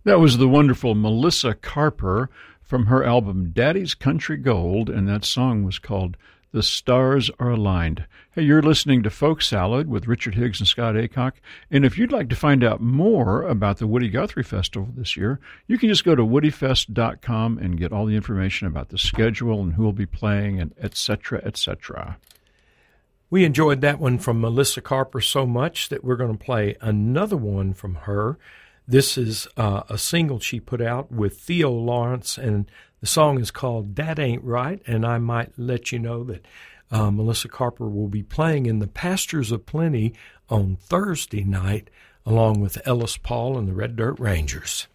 That was the wonderful Melissa Carper from her album Daddy's Country Gold, and that song was called The Stars Are Aligned. Hey, you're listening to Folk Salad with Richard Higgs and Scott Aycock, and if you'd like to find out more about the Woody Guthrie Festival this year, you can just go to woodyfest.com and get all the information about the schedule and who will be playing and et cetera, et cetera. We enjoyed that one from Melissa Carper so much that we're going to play another one from her. This is a single she put out with Theo Lawrence, and the song is called That Ain't Right. And I might let you know that Melissa Carper will be playing in the Pastures of Plenty on Thursday night, along with Ellis Paul and the Red Dirt Rangers.